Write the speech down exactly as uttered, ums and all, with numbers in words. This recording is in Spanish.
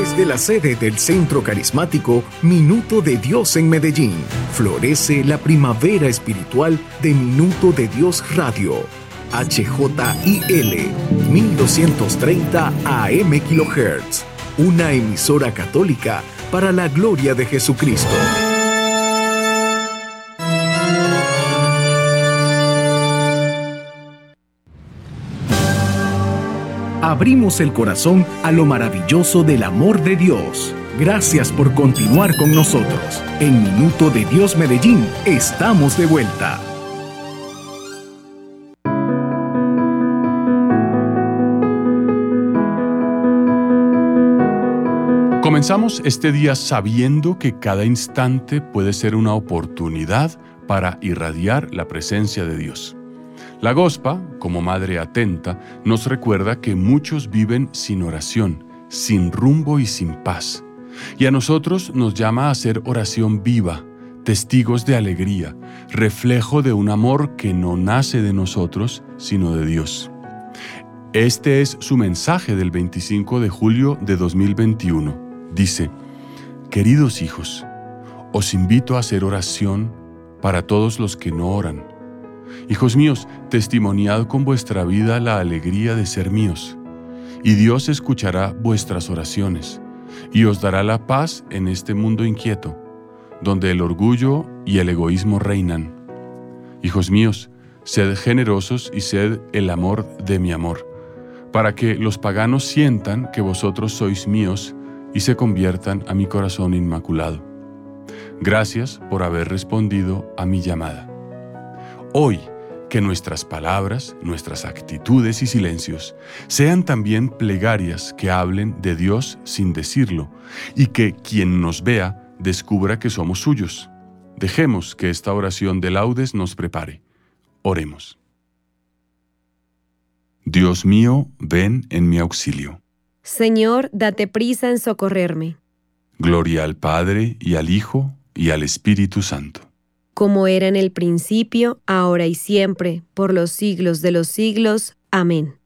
Desde la sede del Centro Carismático Minuto de Dios en Medellín, florece la primavera espiritual de Minuto de Dios Radio. H J I L mil doscientos treinta A M kHz, una emisora católica para la gloria de Jesucristo. Abrimos el corazón a lo maravilloso del amor de Dios. Gracias por continuar con nosotros. En Minuto de Dios Medellín, estamos de vuelta. Comenzamos este día sabiendo que cada instante puede ser una oportunidad para irradiar la presencia de Dios. La Gospa, como madre atenta, nos recuerda que muchos viven sin oración, sin rumbo y sin paz. Y a nosotros nos llama a hacer oración viva, testigos de alegría, reflejo de un amor que no nace de nosotros, sino de Dios. Este es su mensaje del veinticinco de julio de dos mil veintiuno. Dice: queridos hijos, os invito a hacer oración para todos los que no oran. Hijos míos, testimoniad con vuestra vida la alegría de ser míos, y Dios escuchará vuestras oraciones, y os dará la paz en este mundo inquieto, donde el orgullo y el egoísmo reinan. Hijos míos, sed generosos y sed el amor de mi amor, para que los paganos sientan que vosotros sois míos y se conviertan a mi corazón inmaculado. Gracias por haber respondido a mi llamada. Hoy, que nuestras palabras, nuestras actitudes y silencios sean también plegarias que hablen de Dios sin decirlo, y que quien nos vea descubra que somos suyos. Dejemos que esta oración de laudes nos prepare. Oremos. Dios mío, ven en mi auxilio. Señor, date prisa en socorrerme. Gloria al Padre, y al Hijo, y al Espíritu Santo. Como era en el principio, ahora y siempre, por los siglos de los siglos. Amén.